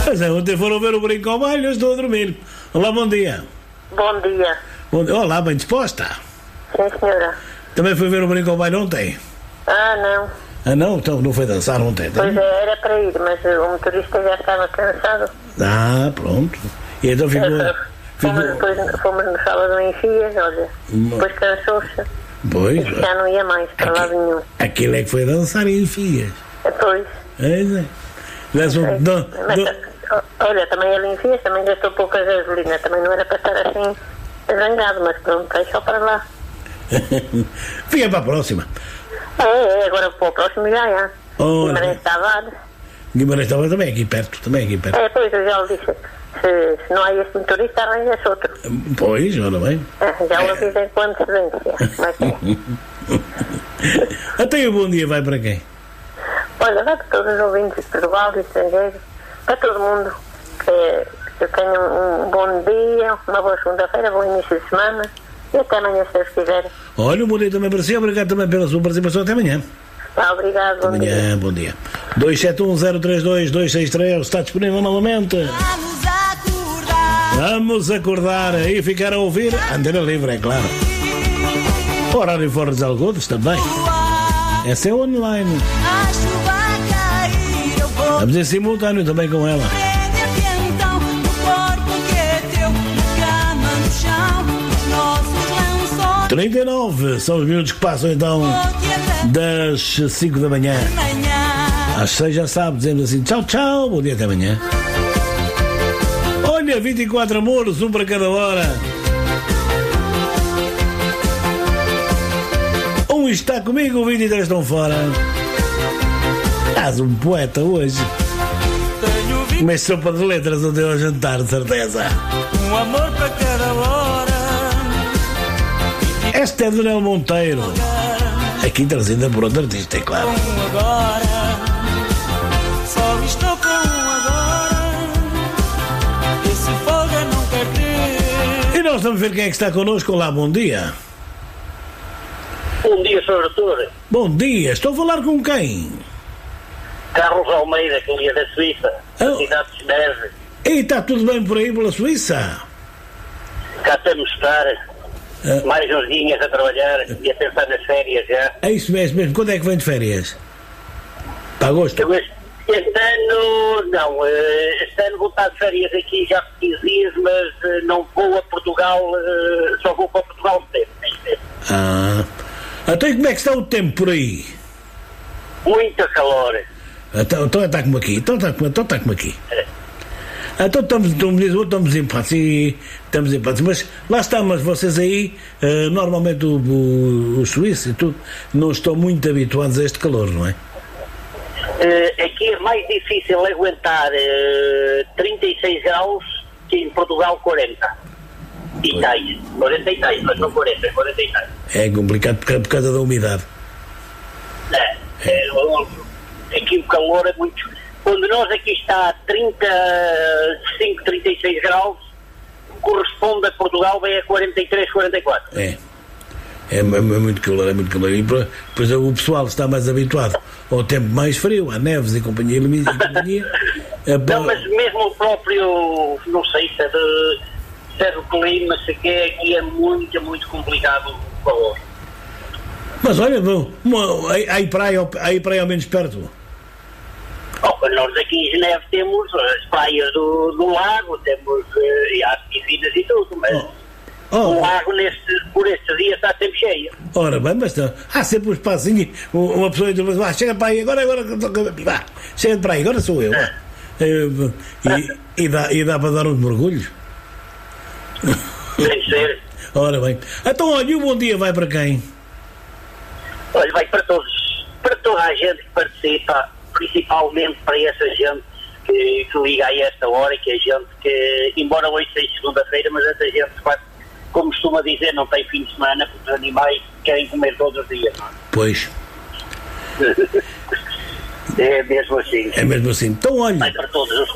Pois é, ontem foram ver o Brinco ao Baile, eu estou a dormir. Olá, bom dia. Bom dia. Olá, bem disposta? Sim, senhora. Também foi ver o Brinco ao Baile ontem? Não. Ah, não? Então não foi dançar ontem? Pois é, era para ir, mas o motorista já estava cansado. Ah, pronto. E então ficou... Fomos no sábado em Fias, olha. Depois cansou-se. Pois. E já não ia mais para lado nenhum. Aquilo é que foi dançar em Fias. Pois. É. Olha, também ele em Fias, também gastou pouca gasolina. Também não era para estar assim zangado, mas pronto, é só para lá. Fica para a próxima. Agora para o próximo já é. Guimarães Tavares. Guimarães Tavares também aqui perto, Pois, eu já o disse. Se não há esse motorista, arranja-se outro. Pois, ora bem. Já o avisei com antecedência. Até o bom dia vai para quem? Olha, vai para todos os ouvintes de Portugal, de estrangeiros, para todo mundo. Que tenham um bom dia, uma boa segunda-feira, bom início de semana. E até amanhã, se Deus quiser. Olha, um bom dia também para si. Obrigado também pela sua participação. Até amanhã. Obrigado, bom dia. Bom dia. 271-032-263 está disponível novamente. Vamos acordar e ficar a ouvir Antena Livre, é claro. Horário fora de Algodos também. Essa é online. Vamos em simultâneo também com ela. 39 são os minutos que passam então das 5 da manhã. Às 6 já sabe, dizemos assim: tchau, tchau, bom dia, até amanhã. Olha, 24 amores, um para cada hora. Um está comigo, 23 estão fora. Estás um poeta hoje. Uma sopa de letras onde eu ao jantar, de certeza. Um amor para cada hora. Esta é Daniel Monteiro. Aqui trazida por outro artista, é claro. Agora, só estou com agora. Esse fogo eu não quero ter. E nós vamos ver quem é que está connosco. Olá, bom dia. Bom dia, Sr. Doutor. Bom dia, estou a falar com quem? Carlos Almeida, que é da Suíça, da cidade de Geneve. E está tudo bem por aí pela Suíça? Cá temos de estar, mais uns dias a trabalhar e a pensar nas férias já. É isso mesmo. Quando é que vem de férias? Para agosto? Este ano, não. Este ano vou estar de férias aqui já por 15 dias, mas não vou a Portugal, só vou para Portugal de tempo. Então e como é que está o tempo por aí? Muita calor. Então está como aqui. Então estamos em paz, mas lá está, mas vocês aí, normalmente os suíços e tudo, não estão muito habituados a este calor, não é? Aqui é mais difícil aguentar 36 graus que em Portugal 40. E tais, 40 e tais, mas não 40, 40 e tais. É complicado por causa da umidade. Aqui o calor é muito... Quando nós aqui está a 35, 36 graus, corresponde a Portugal bem a 43, 44. É muito calor. E depois o pessoal está mais habituado ao tempo mais frio, a neves e companhia. Não, mas mesmo o próprio, não sei se é do clima, se quer, aqui é muito complicado o calor. Mas olha, aí praia ao menos perto. Nós aqui em Geneve temos as praias do lago, temos as piscinas e tudo, mas o lago por estes dias está sempre cheio. Ora bem, mas há sempre um espacinho, uma pessoa diz, chega para aí, agora chega para aí, agora sou eu. E dá para dar uns mergulhos. Tem de ser. Ora bem, então olha, o bom dia vai para quem? Olha, vai para todos, para toda a gente que participa, principalmente para essa gente que liga a esta hora, que é gente que, embora hoje seja segunda-feira, mas essa gente, como costuma dizer, não tem fim de semana, porque os animais querem comer todos os dias, não é? Pois. É mesmo assim. É mesmo assim. Então olha... Vai para todos os...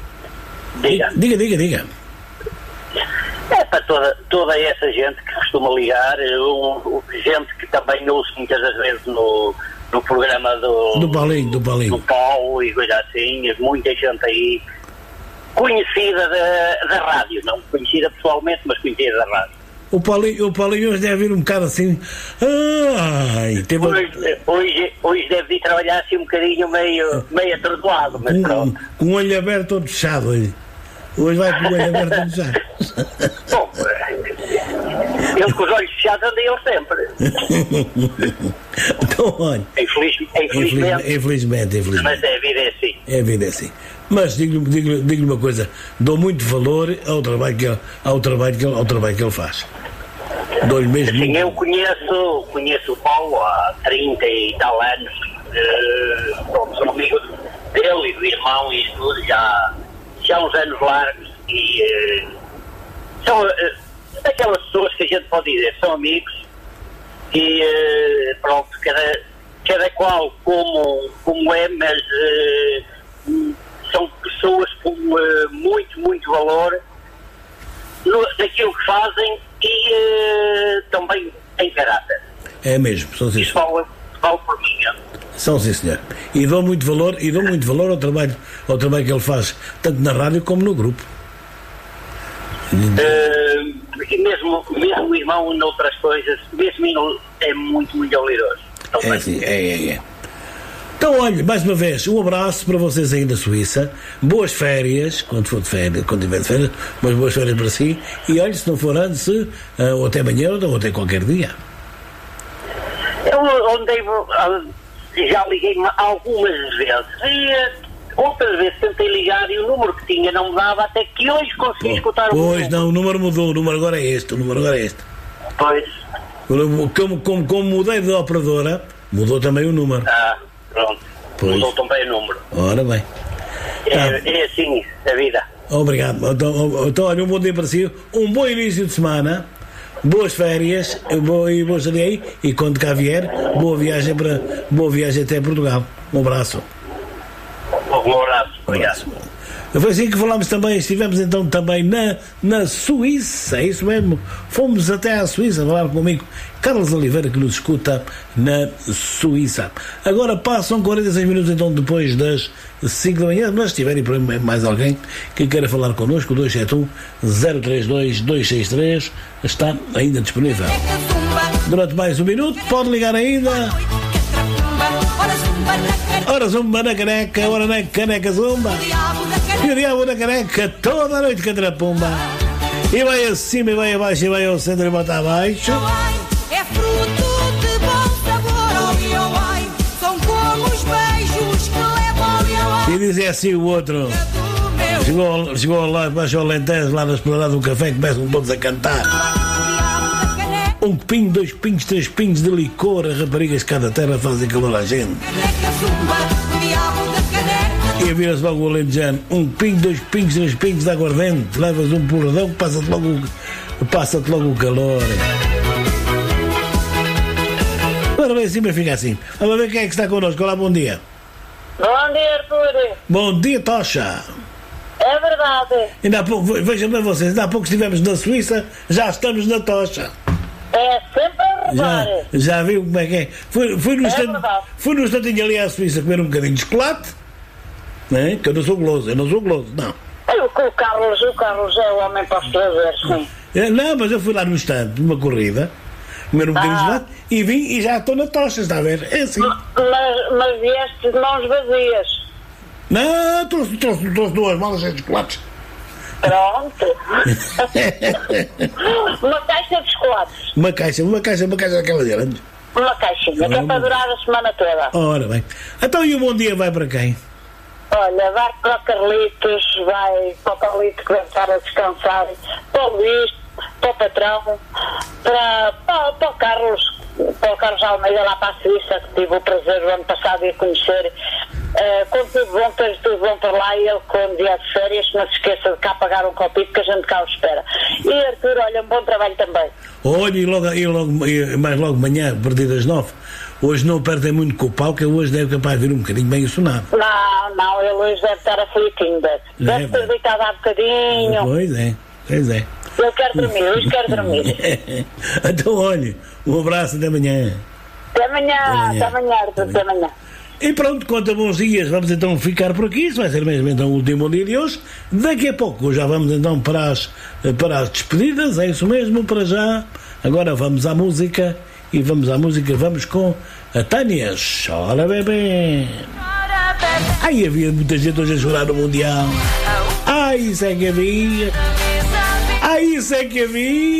Diga. É para toda essa gente que costuma ligar, gente que também ouço muitas das vezes no programa do Paulo e coisa assim, muita gente aí conhecida da rádio, não conhecida pessoalmente, mas conhecida da rádio. O Paulinho hoje deve vir um bocado assim. Ai, teve... hoje deve ir trabalhar assim um bocadinho meio atordoado, mas pronto. Com o olho aberto ou fechado hoje. Hoje vai com o olho aberto ou fechado. Bom, ele com os olhos fechados anda ele sempre. Então, olha. Infelizmente. Mas a vida é assim. A vida é assim. Mas digo-lhe uma coisa, dou muito valor ao trabalho que ele faz. Dou-lhe mesmo. Sim, eu conheço o Paulo há 30 e tal anos. Sou amigo dele e do irmão e tudo, já há uns anos largos. E são aquelas pessoas que a gente pode dizer, são amigos. E pronto, cada qual como é, mas são pessoas com muito valor naquilo que fazem e também em caráter. É mesmo, são sim. Isso vale por mim. São sim, senhor. E dou muito valor ao trabalho que ele faz, tanto na rádio como no grupo. E mesmo o irmão noutras coisas, mesmo ele é muito habilidoso. É sim, é. Então, olha, mais uma vez, um abraço para vocês aí na Suíça, boas férias, quando tiver de férias, mas boas férias para si, e olha, se não for antes, ou até amanhã, ou até qualquer dia. Eu já liguei-me algumas vezes, e outras vezes tentei ligar e o número que tinha não me dava, até que hoje consegui escutar o número. Pois não, o número mudou, o número agora é este. Pois. Como mudei de operadora, mudou também o número. Pronto, pois. Mudou também o número. Ora bem. É assim a vida. Obrigado. Então, olha, um bom dia para si, um bom início de semana, boas férias, e boas aí, e quando cá vier, boa viagem até Portugal. Um abraço. Um abraço, obrigado. Foi assim que falámos também, estivemos então também na Suíça, é isso mesmo, fomos até à Suíça falar comigo, Carlos Oliveira, que nos escuta na Suíça. Agora passam 46 minutos então depois das 5 da manhã, mas se tiverem por aí mais alguém que queira falar connosco, 271-032-263 está ainda disponível. Durante mais um minuto, pode ligar ainda. Ora zumba na caneca, ora na caneca zumba. E o diabo da caneca toda a noite catrapumba. E vai acima, e vai abaixo, e vai ao centro e bota abaixo. É fruto de bom sabor, são como os beijos que levam. E dizia assim o outro. Chegou lá, baixo ao Alentejo, lá na esplanada do café, começam todos a cantar. Um pinho, 2 pinhos, 3 pinhos de licor, as raparigas de cada terra fazem calor à gente. E vira-se logo o alentejano, 1 pinho, 2 pinhos, 3 pinhos de aguardente, levas um porradão, passa-te logo o calor. Agora vem assim, mas fica assim. Vamos ver quem é que está connosco. Olá, bom dia. Bom dia, Artur. Bom dia, Tocha. É verdade. Ainda há pouco, vejam bem vocês, ainda há pouco estivemos na Suíça, já estamos na Tocha. É sempre a rodar. Já viu como é que é? Fui no instantinho ali à Suíça comer um bocadinho de chocolate, né? Que eu não sou goloso, não. O Carlos é o homem para os prazeres, sim. Não, mas eu fui lá no instante, numa corrida, comer um bocadinho de chocolate e vim e já estou na Tocha, está a ver? É assim. Mas vieste de mãos vazias. Não, trouxe 2 malas cheias de chocolates. Pronto. Uma caixa de chocolates. Uma caixa daquela grande. Uma caixinha, que é para durar a semana toda. Ora bem. Então e o bom dia vai para quem? Olha, vai para o Carlitos, vai para o Carlitos que deve estar a descansar, para o Luís, para o patrão, para o Carlos Almeida lá para a Suíça, que tive o prazer do ano passado de conhecer. Com tudo bom para lá, e ele com dia de férias, não se esqueça de cá pagar um copito que a gente cá o espera. E Artur, olha, um bom trabalho também. Olha, e mais logo de manhã, a partir das 9, hoje não perdem muito com o pau, que hoje deve capaz de vir um bocadinho bem sonado. Não, ele hoje deve estar aflitinho, deve ter deitado há bocadinho. Pois é. Eu quero dormir, hoje quero dormir. Então olha, um abraço até amanhã. Até amanhã, Artur, até amanhã. E pronto, quanto a bons dias, vamos então ficar por aqui. Isso vai ser mesmo então o último dia de hoje. Daqui a pouco já vamos então para as despedidas, é isso mesmo, para já. Agora vamos à música, e vamos com a Tânia. Chora, bebê. Ai, havia muita gente hoje a chorar no Mundial. Ai, isso é que havia. Ai, isso é que havia.